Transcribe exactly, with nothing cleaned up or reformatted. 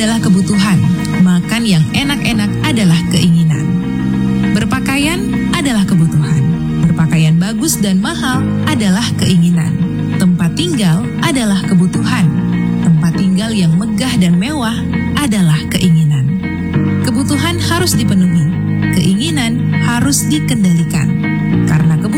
adalah kebutuhan, makan yang enak-enak adalah keinginan. Berpakaian adalah kebutuhan, berpakaian bagus dan mahal adalah keinginan. Tempat tinggal adalah kebutuhan, tempat tinggal yang megah dan mewah adalah keinginan. Kebutuhan harus dipenuhi, keinginan harus dikendalikan. Karena kebutuhan